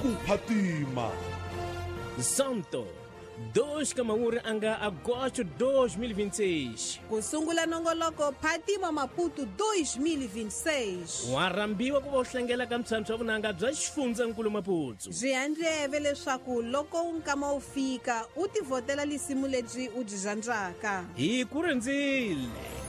com Fátima. Santo 2 Kamanguri anga agosto 2026. Kusungula nongoloko Fátima Maputo 2026. Warambiwa ku vohlengela ka mtshantshwa vunanga bya xifundzakulu Maputo. Byi endleve leswaku loko nkama wu fika u tivhotela lisimu lebyi u byi zandzaka. Hi ku rindzile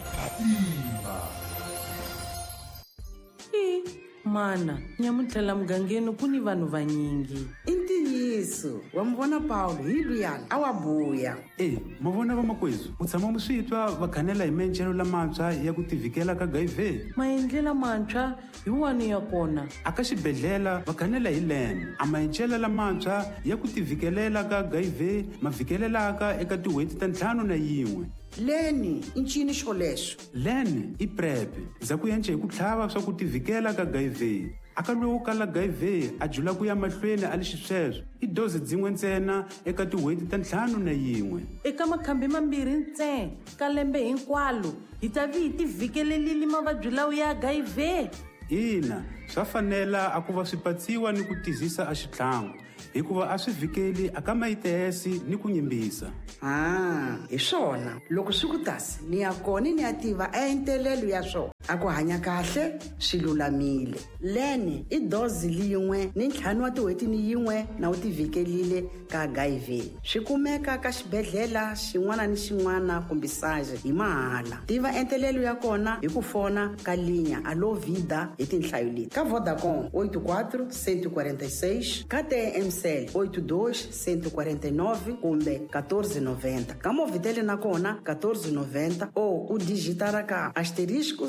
Mana, nyamuthlela mugangeni kuni vanhu vanyingi. Intiyiso, wa mvona Paulo hi luyani awabuya. Mavona vamakwezu, u tshama mu switwa va khanela hi maendlelo lamantshwa ya ku tivhikela ka HIV. Maendlela mantshwa hi wani ya kona. Aka xibedhlela va khanela hi LAN. A maendlelo lamantshwa ya ku tivhikelela ka HIV ma vhikelelaka eka tin'hweti ta 51. Leni incini xolexo. LAN i PrEP, za ku yenca hi ku tlhava swa ku tivhikela ka HIV. Aka lowu kala HIV a jula ku ya mahlweni a lexi sweswo i dozi dzin'we ntsena eka tin'hweti ta 51. Eka makhambi mambirhi ntsena ka lembe hinkwalo hi ta vi hi tivhikelelile mavabyi lawa ya HIV. Ina, swa fanela a ku va swipatsiwa ni ku tizisa a xithlangu hikuva a swi vhikeli aka mayitesi ni ku nyimbisa. Hi swona loko swi ku tasi ni ya kona ni ya tiva entelelo ya swona. A ku hanya kahle swi lulamile. Leni i dozi yin'we ni 5 wa tin'hweti ni yin'we na u tivhikelile ka HIV. Swi kumeka ka xibedhlela xin'wana ni xin'wana kumbe saje hi mahala. Tiva entelelo ya kona hi ku fona ka linya Alo Vida hi tinhlayo leti. Ka Vodacom 84 146, ka TMCell 82 149 kumbe 1490. Ka Movitel na kona 1490 ou u digitara ka asterisco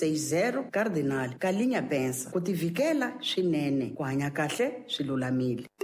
660 cardinal ka linya pensa. Ku tivhikela swinene, ku hanya kahle swi lulamile.